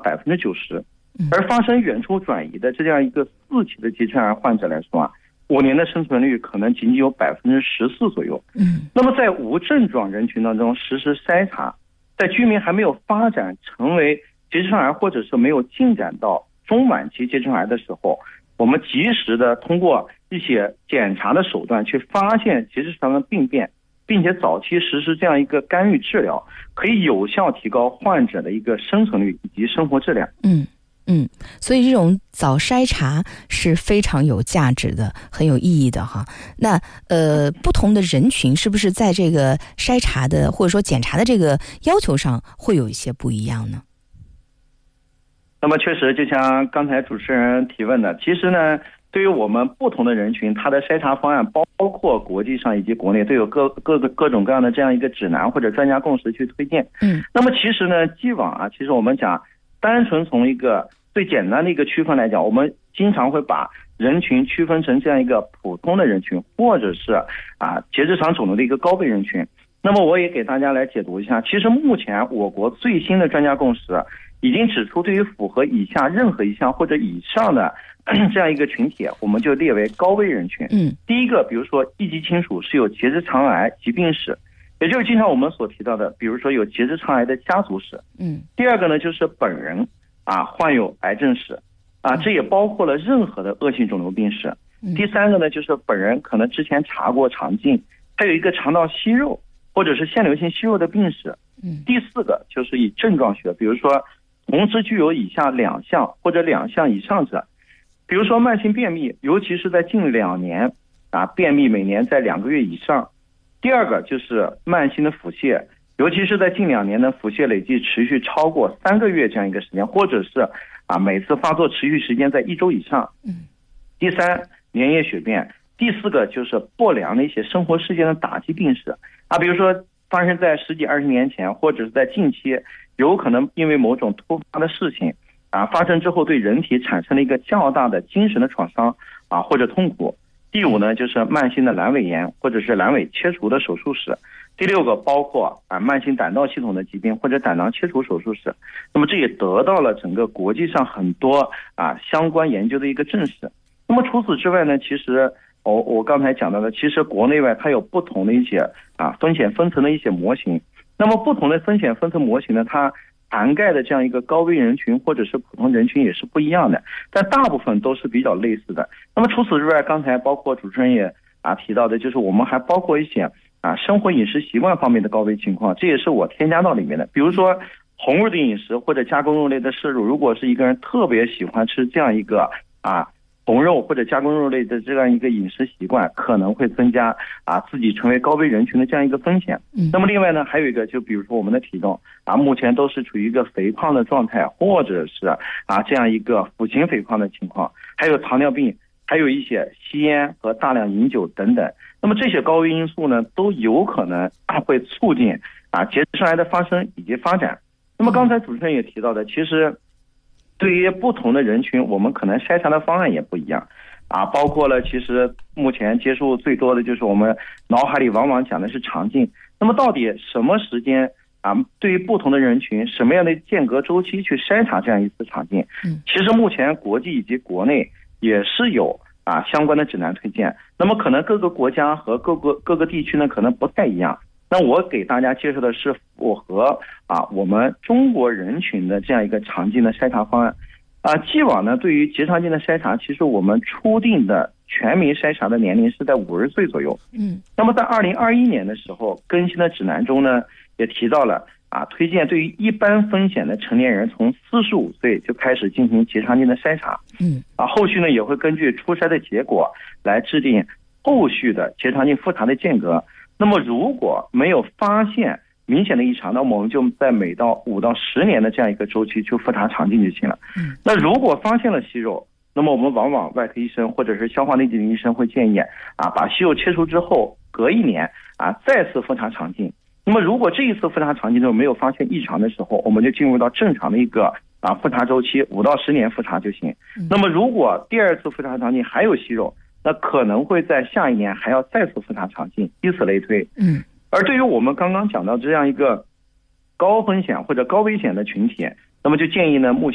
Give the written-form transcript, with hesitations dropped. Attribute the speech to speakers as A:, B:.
A: 90%，而发生远处转移的这样一个4期的结肠癌患者来说啊，5年的生存率可能仅仅有14%左右。那么在无症状人群当中实施筛查，在居民还没有发展成为结肠癌或者是没有进展到中晚期结肠癌的时候，我们及时的通过一些检查的手段去发现结直肠的病变，并且早期实施这样一个干预治疗，可以有效提高患者的一个生存率以及生活质量。
B: 所以这种早筛查是非常有价值的，很有意义的哈。那不同的人群是不是在这个筛查的或者说检查的这个要求上会有一些不一样呢？
A: 那么确实就像刚才主持人提问的，其实呢对于我们不同的人群，它的筛查方案包括国际上以及国内都有各种各样的这样一个指南或者专家共识去推荐。那么其实呢既往啊，其实我们讲单纯从一个最简单的一个区分来讲，我们经常会把人群区分成这样一个普通的人群，或者是结直肠肿瘤的一个高危人群。那么我也给大家来解读一下，其实目前我国最新的专家共识已经指出，对于符合以下任何一项或者以上的这样一个群体，我们就列为高危人群。第一个，比如说一级亲属是有结直肠癌疾病史，也就是经常我们所提到的，比如说有结直肠癌的家族史。第二个呢，就是本人患有癌症史这也包括了任何的恶性肿瘤病史。第三个呢，就是本人可能之前查过肠镜，还有一个肠道息肉或者是腺瘤性息肉的病史。第四个就是以症状学，比如说同时具有以下2项或者2项以上者，比如说慢性便秘，尤其是在近2年便秘每年在2个月以上。第二个就是慢性的腹泻，尤其是在近2年的腹泻累计持续超过3个月这样一个时间，或者是每次发作持续时间在1周以上。第三，粘液血便。第四个就是不良的一些生活事件的打击病史比如说发生在10几20年前，或者是在近期有可能因为某种突发的事情发生之后对人体产生了一个较大的精神的创伤或者痛苦。第5呢，就是慢性的阑尾炎或者是阑尾切除的手术史。第6个包括慢性胆道系统的疾病或者胆囊切除手术史。那么这也得到了整个国际上很多相关研究的一个证实。那么除此之外呢，其实我刚才讲到的，其实国内外它有不同的一些风险分层的一些模型。那么不同的风险分层模型呢，它涵盖的这样一个高危人群或者是普通人群也是不一样的，但大部分都是比较类似的。那么除此之外，刚才包括主持人也提到的，就是我们还包括一些生活饮食习惯方面的高危情况，这也是我添加到里面的。比如说红肉的饮食或者加工肉类的摄入，如果是一个人特别喜欢吃这样一个红肉或者加工肉类的这样一个饮食习惯，可能会增加自己成为高危人群的这样一个风险。那么另外呢，还有一个就比如说我们的体重目前都是处于一个肥胖的状态，或者是这样一个腹型肥胖的情况，还有糖尿病，还有一些吸烟和大量饮酒等等。那么这些高危因素呢，都有可能会促进结直肠癌的发生以及发展。那么刚才主持人也提到的，其实对于不同的人群，我们可能筛查的方案也不一样包括了其实目前接触最多的就是我们脑海里往往讲的是肠镜。那么到底什么时间对于不同的人群什么样的间隔周期去筛查这样一次肠镜？其实目前国际以及国内也是有相关的指南推荐。那么可能各个国家和各个地区呢可能不太一样。那我给大家介绍的是符合我们中国人群的这样一个肠镜的筛查方案。既往呢，对于结肠镜的筛查，其实我们初定的全民筛查的年龄是在50岁左右。那么在2021年的时候更新的指南中呢，也提到了推荐对于一般风险的成年人从45岁就开始进行结肠镜的筛查。后续呢也会根据出筛的结果来制定后续的结肠镜复查的间隔。那么如果没有发现明显的异常，那么我们就在每到5到10年的这样一个周期去复查肠镜就行了。那如果发现了息肉，那么我们往往外科医生或者是消化内科的医生会建议把息肉切除之后隔1年再次复查肠镜。那么如果这一次复查肠镜之后没有发现异常的时候，我们就进入到正常的一个复查周期，5到10年复查就行。那么如果第2次复查肠镜还有息肉，那可能会在下1年还要再次复查肠镜，以此类推。而对于我们刚刚讲到这样一个高风险或者高危险的群体，那么就建议呢，目前